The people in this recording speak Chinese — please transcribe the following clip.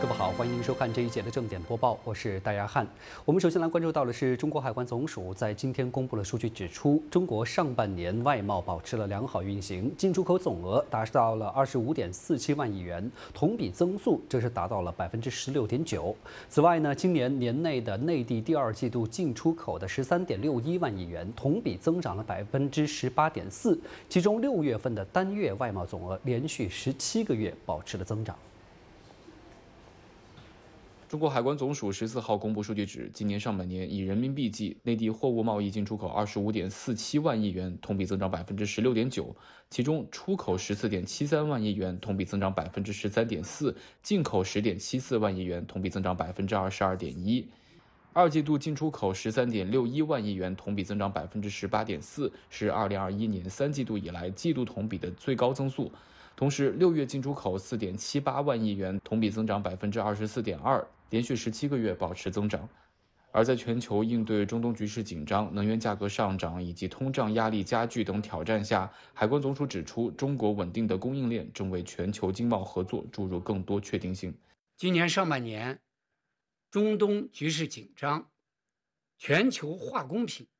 各位好，欢迎收看这一节的正点播报，我是戴亚汉。我们首先来关注到的是，中国海关总署在今天公布了数据，指出中国上半年外贸保持了良好运行，进出口总额达到了25.47万亿元，同比增速这是达到了16.9%。此外呢，今年年内的内地第二季度进出口的13.61万亿元，同比增长了18.4%，其中6月份的单月外贸总额连续17个月保持了增长。 中国海关总署14号公布数据指，今年上半年以人民币计，内地货物贸易进出口25.47万亿元，同比增长16.9%，其中出口14.73万亿元，同比增长13.4%，进口10.74万亿元，同比增长22.1%。二季度进出口13.61万亿元，同比增长18.4%，是2021年3季度以来季度同比的最高增速。同时，6月进出口4.78万亿元，同比增长24.2%，连续17个月保持增长。而在全球应对中东局势紧张、能源价格上涨以及通胀压力加剧等挑战下，海关总署指出，中国稳定的供应链正为全球经贸合作注入更多确定性。 今年上半年，中东局势紧张，全球化工品